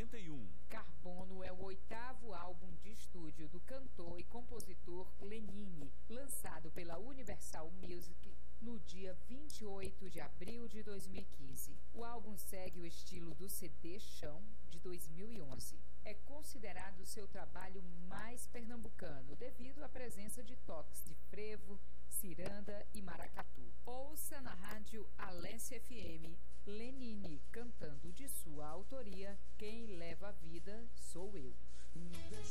91. Carbono é o 8º álbum de estúdio do cantor e compositor Lenine, lançado pela Universal Music no dia 28 de abril de 2015. O álbum segue o estilo do CD Chão, de 2011. É considerado seu trabalho mais pernambucano, devido à presença de toques de frevo, ciranda e maracatu. Ouça na rádio Alesse FM, Lenine cantando de sua autoria Quem Leva a Vida Sou Eu.